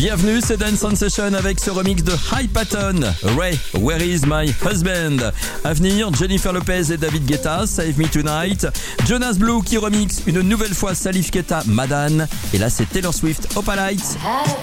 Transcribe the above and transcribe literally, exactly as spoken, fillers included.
Bienvenue, c'est Dance Sensation avec ce remix de High Patton, Ray, Where is my husband? À venir, Jennifer Lopez et David Guetta, Save Me Tonight. Jonas Blue qui remix une nouvelle fois Salif Keita, Madan. Et là, c'est Taylor Swift, Opalite. Had a